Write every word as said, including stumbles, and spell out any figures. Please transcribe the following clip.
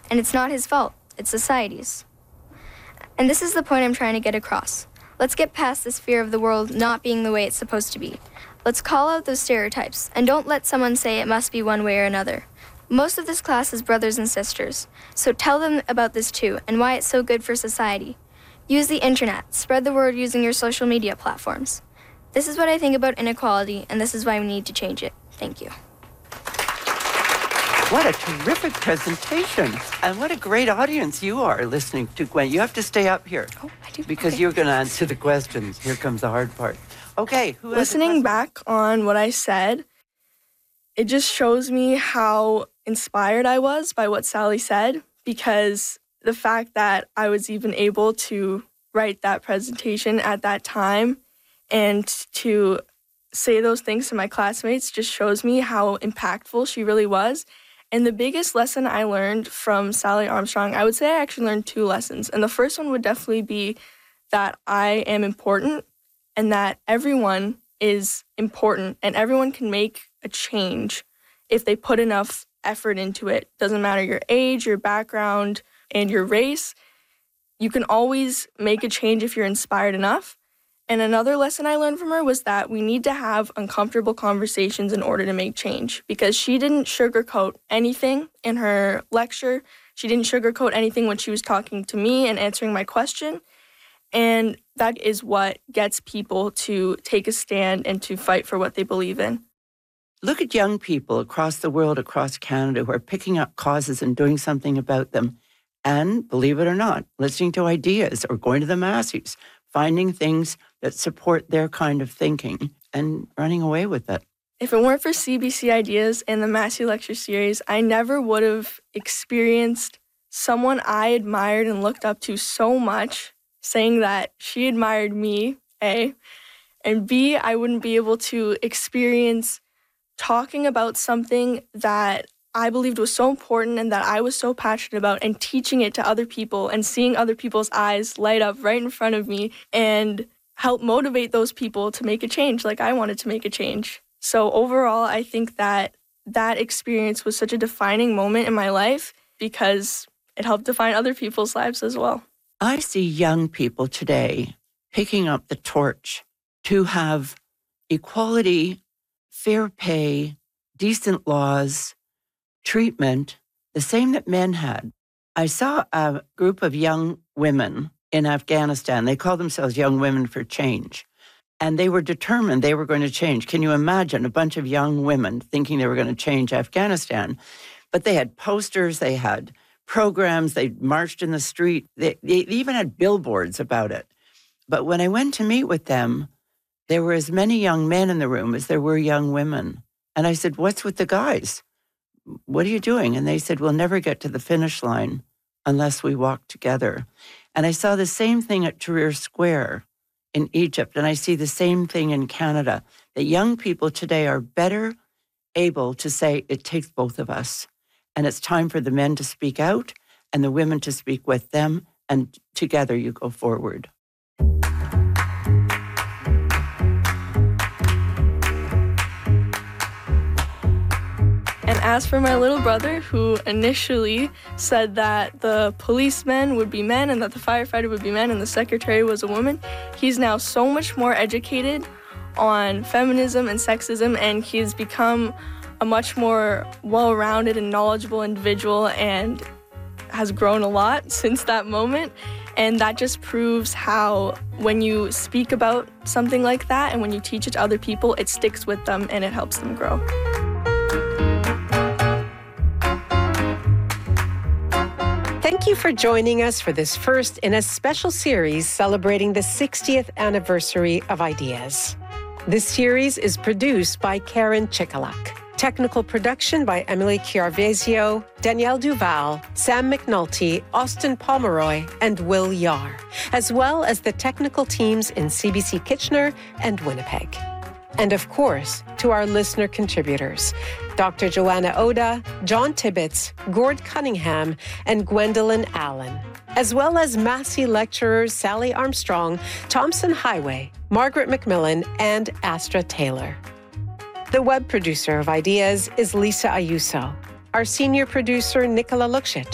And it's not his fault, it's society's. And this is the point I'm trying to get across. Let's get past this fear of the world not being the way it's supposed to be. Let's call out those stereotypes, and don't let someone say it must be one way or another. Most of this class is brothers and sisters, so tell them about this too, and why it's so good for society. Use the internet, spread the word using your social media platforms. This is what I think about inequality, and this is why we need to change it. Thank you. What a terrific presentation. And what a great audience you are listening to, Gwen. You have to stay up here. Oh, I do. Because okay. you're going to answer the questions. Here comes the hard part. Okay, who has Listening back on what I said, it just shows me how inspired I was by what Sally said, because the fact that I was even able to write that presentation at that time and to say those things to my classmates just shows me how impactful she really was. And the biggest lesson I learned from Sally Armstrong, I would say I actually learned two lessons. And the first one would definitely be that I am important and that everyone is important and everyone can make a change if they put enough effort into it. Doesn't matter your age, your background, and your race. You can always make a change if you're inspired enough. And another lesson I learned from her was that we need to have uncomfortable conversations in order to make change, because she didn't sugarcoat anything in her lecture. She didn't sugarcoat anything when she was talking to me and answering my question. And that is what gets people to take a stand and to fight for what they believe in. Look at young people across the world, across Canada, who are picking up causes and doing something about them. And, believe it or not, listening to ideas or going to the Massey's, finding things that support their kind of thinking and running away with it. If it weren't for C B C Ideas and the Massey Lecture Series, I never would have experienced someone I admired and looked up to so much saying that she admired me, A, and B, I wouldn't be able to experience talking about something that I believed was so important and that I was so passionate about and teaching it to other people and seeing other people's eyes light up right in front of me and help motivate those people to make a change like I wanted to make a change. So overall, I think that that experience was such a defining moment in my life because it helped define other people's lives as well. I see young people today picking up the torch to have equality, fair pay, decent laws, treatment, the same that men had. I saw a group of young women in Afghanistan. They call themselves Young Women for Change. And they were determined they were going to change. Can you imagine a bunch of young women thinking they were going to change Afghanistan? But they had posters, they had programs, they marched in the street. They, they even had billboards about it. But when I went to meet with them, there were as many young men in the room as there were young women. And I said, what's with the guys? What are you doing? And they said, we'll never get to the finish line unless we walk together. And I saw the same thing at Tahrir Square in Egypt, and I see the same thing in Canada, that young people today are better able to say, it takes both of us. And it's time for the men to speak out and the women to speak with them, and together you go forward. And as for my little brother, who initially said that the policemen would be men and that the firefighter would be men and the secretary was a woman, he's now so much more educated on feminism and sexism, and he's become a much more well-rounded and knowledgeable individual and has grown a lot since that moment. And that just proves how when you speak about something like that and when you teach it to other people, it sticks with them and it helps them grow. Thank you for joining us for this first in a special series celebrating the sixtieth anniversary of Ideas. This series is produced by Karen Chikalak. Technical production by Emily Chiarvesio, Danielle Duval, Sam McNulty, Austin Pomeroy, and Will Yar, as well as the technical teams in C B C Kitchener and Winnipeg. And of course, to our listener contributors, Doctor Joanna Oda, John Tibbetts, Gord Cunningham, and Gwendolyn Allen, as well as Massey lecturers Sally Armstrong, Thompson Highway, Margaret McMillan, and Astra Taylor. The web producer of Ideas is Lisa Ayuso. Our senior producer, Nicola Luksic.